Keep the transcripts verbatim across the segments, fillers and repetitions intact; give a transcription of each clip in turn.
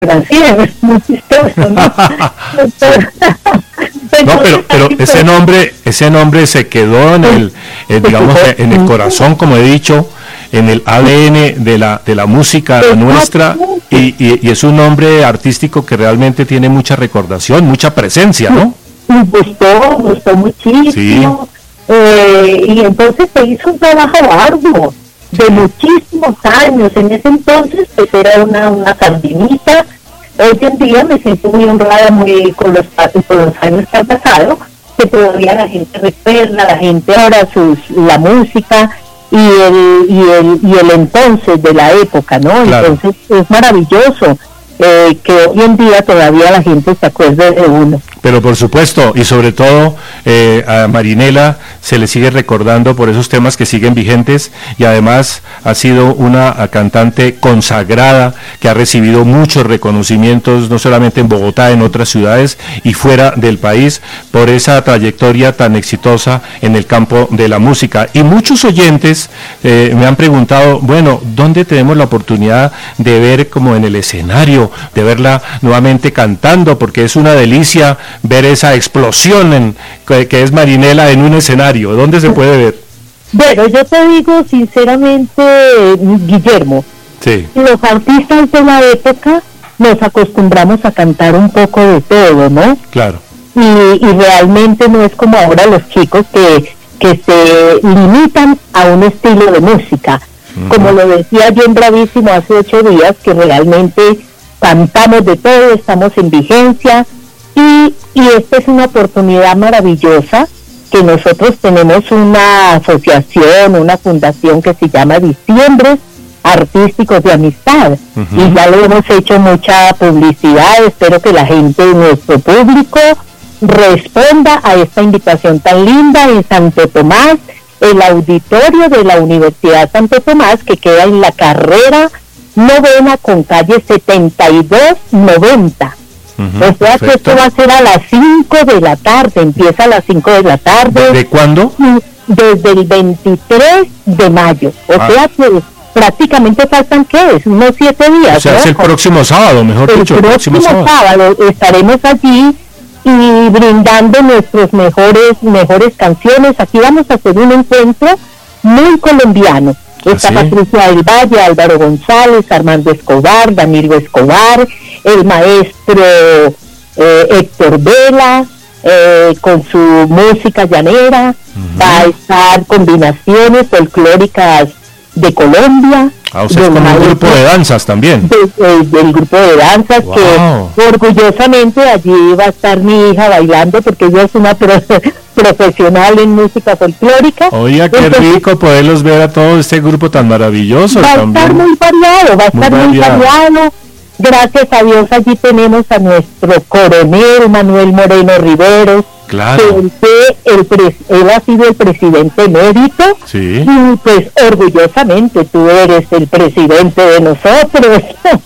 Brasil, es muy chistoso, ¿no? Entonces, no, pero, pero ese nombre, ese nombre se quedó en el, eh, digamos, en el corazón, como he dicho, en el A D N de la de la música nuestra, y, y, y es un nombre artístico que realmente tiene mucha recordación, mucha presencia, ¿no? Me gustó, me gustó muchísimo, sí. eh, y entonces se hizo un trabajo arduo, de muchísimos años. En ese entonces pues era una, una sardinita. Hoy en día me siento muy honrada muy con los, con los años que han pasado, que todavía la gente recuerda, la gente ahora sus, la música y el, y el, y el entonces de la época, ¿no? Claro. Entonces es maravilloso eh, que hoy en día todavía la gente se acuerde de uno. Pero por supuesto, y sobre todo eh, a Marinela se le sigue recordando por esos temas que siguen vigentes, y además ha sido una cantante consagrada que ha recibido muchos reconocimientos, no solamente en Bogotá, en otras ciudades y fuera del país, por esa trayectoria tan exitosa en el campo de la música. Y muchos oyentes eh, me han preguntado, bueno, ¿dónde tenemos la oportunidad de ver como en el escenario, de verla nuevamente cantando? Porque es una delicia ver esa explosión en, que, que es Marinela en un escenario. ¿Dónde se puede ver? Bueno, yo te digo sinceramente, Guillermo, sí. Los artistas de la época nos acostumbramos a cantar un poco de todo, ¿no? Claro. Y, y realmente no es como ahora los chicos que, que se limitan a un estilo de música. Uh-huh. Como lo decía John Bravísimo hace ocho días, que realmente cantamos de todo, estamos en vigencia. Y, y esta es una oportunidad maravillosa, que nosotros tenemos una asociación, una fundación que se llama Diciembres Artísticos de Amistad, uh-huh. Y ya le hemos hecho mucha publicidad. Espero que la gente, nuestro público, responda a esta invitación tan linda en Santo Tomás, el auditorio de la Universidad Santo Tomás, que queda en la carrera novena con calle setenta y dos noventa. Uh-huh, o sea perfecto. Que esto va a ser a las cinco de la tarde, empieza a las cinco de la tarde. ¿Desde cuándo? Desde el veintitrés de mayo, o ah. sea que prácticamente faltan, ¿qué es? Unos siete días. O sea, ¿no? Es el próximo sábado, mejor el dicho. El próximo, próximo sábado. sábado estaremos allí y brindando nuestros mejores, mejores canciones. Aquí vamos a hacer un encuentro muy colombiano. Está ¿Ah, sí? Patricia del Valle, Álvaro González, Armando Escobar, Danilo Escobar, el maestro eh, Héctor Vela, eh, con su música llanera. Uh-huh. Va a estar combinaciones folclóricas de Colombia. Ah, o sea, es como un grupo de danzas también. De, de, del grupo de danzas, wow. Que orgullosamente allí va a estar mi hija bailando, porque ella es una pro, profesional en música folclórica. Oiga, qué Entonces, rico poderlos ver a todo este grupo tan maravilloso. Va también. a estar muy variado, va a estar muy, muy variado. Gracias a Dios allí tenemos a nuestro coronel Manuel Moreno Riveros. Claro. Que él, fue el pres, él ha sido el presidente emérito. Sí. Y pues orgullosamente tú eres el presidente de nosotros.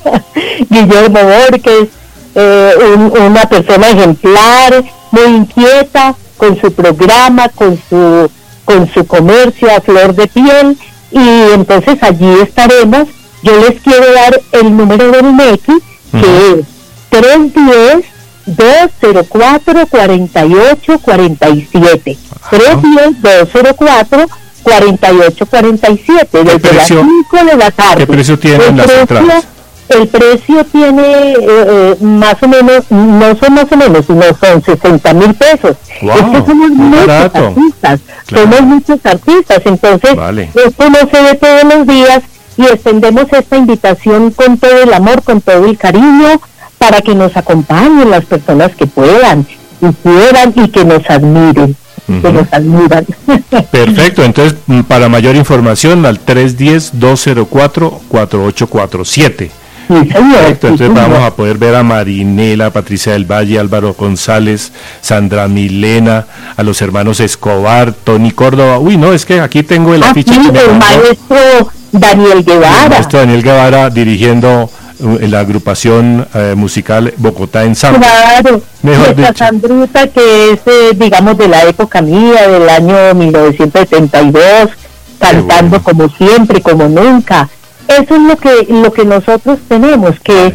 Guillermo Borges, eh, un, una persona ejemplar, muy inquieta, con su programa, con su, con su comercio a flor de piel. Y entonces allí estaremos. Yo les quiero dar el número del M E C I, uh-huh. Que es tres uno cero, dos cero cuatro, cuatro ocho cuatro siete. tres uno cero, dos cero cuatro, cuatro ocho cuatro siete. Desde las cinco de la tarde. ¿Qué precio tienen las entradas? El precio tiene eh, eh, más o menos, no son más o menos, sino son sesenta mil pesos. Wow, es que somos muchos barato. artistas, claro. somos muchos artistas, entonces vale. Esto no se ve todos los días, y extendemos esta invitación con todo el amor, con todo el cariño, para que nos acompañen las personas que puedan y quieran y que nos admiren. Uh-huh. Que nos admiran. Perfecto, entonces para mayor información al tres uno cero, dos cero cuatro, cuatro ocho cuatro siete. Sí, señor. Perfecto, entonces sí, vamos señor. a poder ver a Marinela, Patricia del Valle, Álvaro González, Sandra Milena, a los hermanos Escobar, Tony Córdoba. Uy, no, es que aquí tengo el afiche ah, sí, que me el mandó. maestro Daniel Guevara. El maestro Daniel Guevara dirigiendo uh, la agrupación uh, musical Bogotá Ensamble. Claro, mejor nuestra Sandruta, que es, eh, digamos, de la época mía, del año mil novecientos setenta y dos, cantando bueno. Como siempre, como nunca. Eso es lo que lo que nosotros tenemos, que,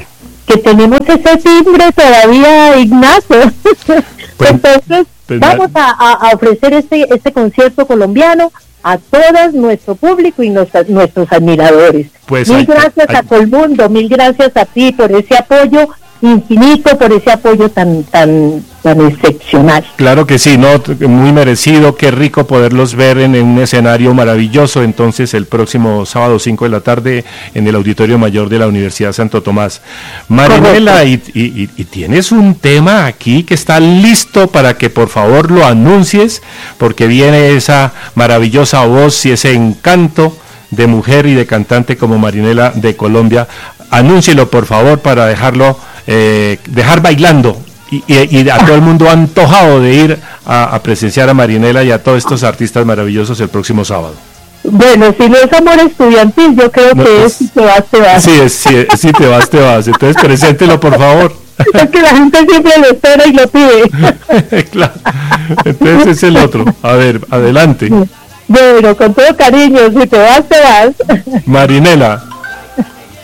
que tenemos ese timbre todavía innato. Pues, entonces pues, vamos a, a ofrecer este, este concierto colombiano a todo nuestro público y nuestros, nuestros admiradores. Pues mil hay, gracias hay, a todo el mundo, mil gracias a ti por ese apoyo infinito, por ese apoyo tan tan tan excepcional. Claro que sí, no, muy merecido, qué rico poderlos ver en, en un escenario maravilloso. Entonces el próximo sábado cinco de la tarde en el Auditorio Mayor de la Universidad Santo Tomás. Marinela, y, y, y tienes un tema aquí que está listo para que por favor lo anuncies, porque viene esa maravillosa voz y ese encanto de mujer y de cantante como Marinela de Colombia. Anúncielo por favor para dejarlo Eh, dejar bailando y, y, y a todo el mundo antojado de ir a, a presenciar a Marinela y a todos estos artistas maravillosos el próximo sábado. Bueno, si no es amor estudiantil, yo creo no, que es si te vas, te vas. Sí, es, sí, es, si te vas, te vas. Entonces, preséntelo, por favor. Es que la gente siempre lo espera y lo pide. Claro. Entonces es el otro. A ver, adelante. Bueno, con todo cariño, si te vas, te vas. Marinela.